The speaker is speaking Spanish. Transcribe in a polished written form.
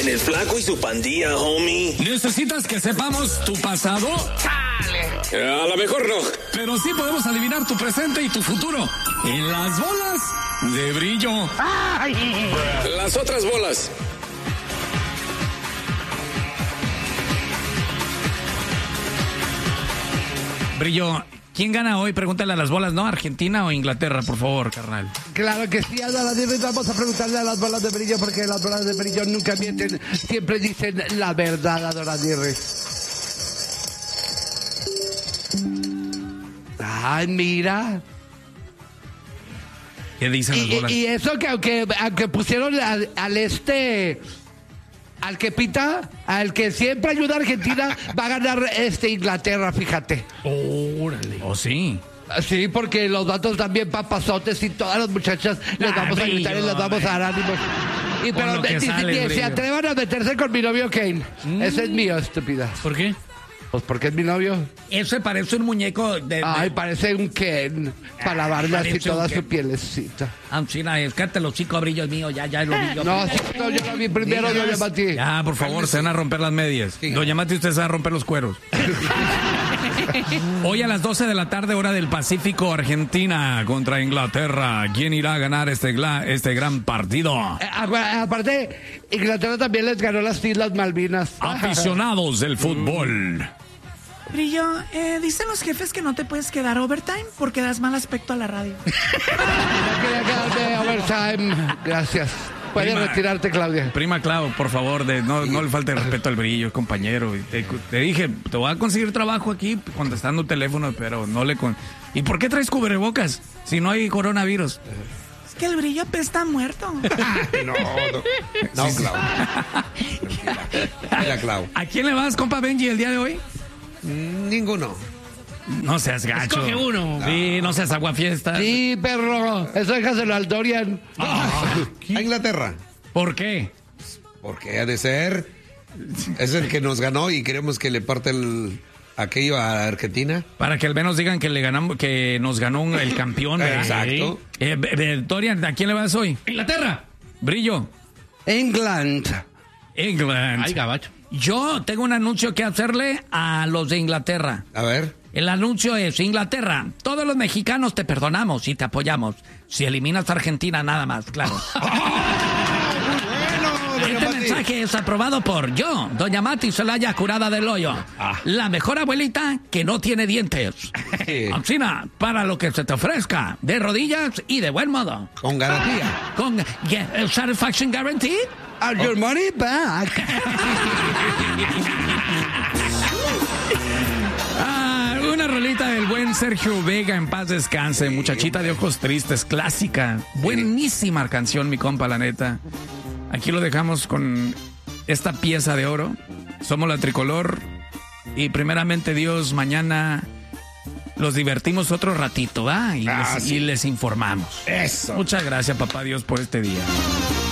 En el Flaco y su pandilla, homie. ¿Necesitas que sepamos tu pasado? ¡Chale! A lo mejor no. Pero sí podemos adivinar tu presente y tu futuro. En las bolas de brillo. ¡Ay! Las otras bolas. Brillo, ¿quién gana hoy? Pregúntale a las bolas, ¿no? ¿Argentina o Inglaterra, por favor, carnal? Claro que sí, Adora Dirris, vamos a preguntarle a las bolas de brillo, porque las bolas de brillo nunca mienten, siempre dicen la verdad, Adora Dirris. Ay, mira. ¿Qué dicen las bolas? Y eso que aunque pusieron al que pita, al que siempre ayuda a Argentina, va a ganar Inglaterra, fíjate. Órale. ¿Oh, sí? Sí, porque los datos también papazotes y todas las muchachas les vamos a gritar y les vamos a dar ánimos. Y pero se atrevan a meterse con mi novio Kane. Ese es mío, estúpida. ¿Por qué? Pues porque es mi novio. Eso parece un muñeco de... Ay, parece un Ken. Para lavarle así toda su pielecita. China, escárate los chicos, Brillo es mío, ya lo vi yo. No, yo lo vi primero, Doña Mati. Ya, por favor, se van a romper las medias. Doña Mati, usted se va a romper los cueros. Hoy a las 12 de la tarde, hora del Pacífico, Argentina contra Inglaterra. ¿Quién irá a ganar este gran partido? Aparte, Inglaterra también les ganó las Islas Malvinas. Aficionados del fútbol. Brillo, dicen los jefes que no te puedes quedar overtime porque das mal aspecto a la radio. No quería quedarme overtime. Gracias. Puedes retirarte, Claudia. Prima Clau, por favor, no le falte respeto al Brillo, compañero. Te dije, te voy a conseguir trabajo aquí contestando el teléfono, pero no le... ¿Y por qué traes cubrebocas si no hay coronavirus? Es que el Brillo apesta muerto. No, Clau. Mira, Clau. ¿A quién le vas, compa Benji, el día de hoy? Ninguno. No seas gacho. Escoge uno. Sí, no seas aguafiestas. Sí, perro. Eso déjaselo al Dorian. A Inglaterra. ¿Por qué? Porque ha de ser. Es el que nos ganó y queremos que le parte aquello a Argentina. Para que al menos digan que que nos ganó el campeón. Exacto. Dorian, ¿a quién le vas hoy? Inglaterra. Brillo. England. Ay, gabacho. Yo tengo un anuncio que hacerle a los de Inglaterra. A ver. El anuncio es: Inglaterra, todos los mexicanos te perdonamos y te apoyamos. Si eliminas a Argentina, nada más, claro. Este mensaje es aprobado por yo, Doña Mati Celaya Curada del Hoyo. La mejor abuelita que no tiene dientes. Alcina, para lo que se te ofrezca, de rodillas y de buen modo. Con garantía. Con satisfaction guarantee. Are your money back? Una rolita del buen Sergio Vega, en paz descanse. Muchachita de ojos tristes, clásica. Buenísima canción, mi compa, la neta. Aquí lo dejamos con esta pieza de oro. Somos la Tricolor. Y primeramente Dios, mañana los divertimos otro ratito, ¿va? Y les informamos. Eso. Muchas gracias, papá Dios, por este día.